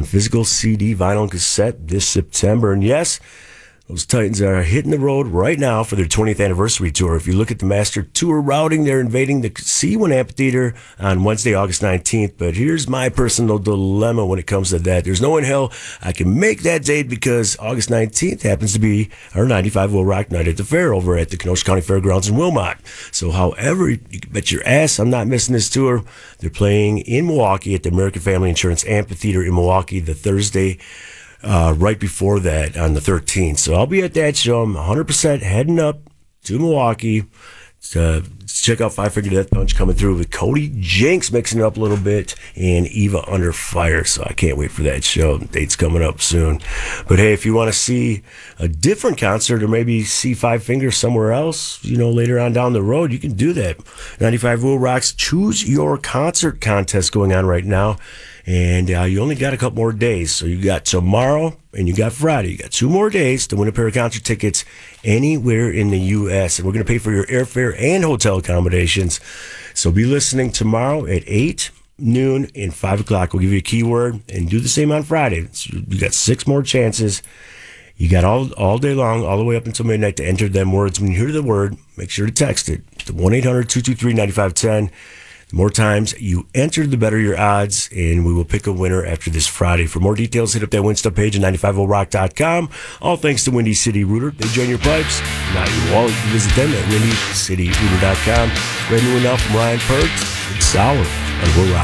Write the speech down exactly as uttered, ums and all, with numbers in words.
physical C D, vinyl, and cassette this September. And yes, those Titans are hitting the road right now for their twentieth anniversary tour. If you look at the master tour routing, they're invading the C one Amphitheater on Wednesday, August nineteenth. But here's my personal dilemma when it comes to that. There's no way in hell I can make that date because August nineteenth happens to be our ninety-five Will Rock Night at the Fair over at the Kenosha County Fairgrounds in Wilmot. So however, you can bet your ass I'm not missing this tour. They're playing in Milwaukee at the American Family Insurance Amphitheater in Milwaukee the Thursday Uh, right before that on the thirteenth. So I'll be at that show. I'm one hundred percent heading up to Milwaukee to check out Five Finger Death Punch coming through with Cody Jinks mixing it up a little bit and Eva Under Fire. So I can't wait for that show. The date's coming up soon. But hey, if you want to see a different concert or maybe see Five Finger somewhere else, you know, later on down the road, you can do that. ninety-five Will Rock's Choose Your Concert contest going on right now. And uh, you only got a couple more days. So you got tomorrow and you got Friday. You got two more days to win a pair of concert tickets anywhere in the U S. And we're going to pay for your airfare and hotel accommodations. So be listening tomorrow at eight, noon, and five o'clock. We'll give you a keyword and do the same on Friday. So you got six more chances. You got all all day long, all the way up until midnight to enter them words. When you hear the word, make sure to text it to one eight hundred two two three nine five one zero. The more times you enter, the better your odds, and we will pick a winner after this Friday. For more details, hit up that Winstuff page at ninety-five will rock dot com. All thanks to Windy City Rooter. They join your pipes. Now you wallet, you can visit them at windy city rooter dot com. Ready to win now from Ryan Pert. It's Sour on Will Rock.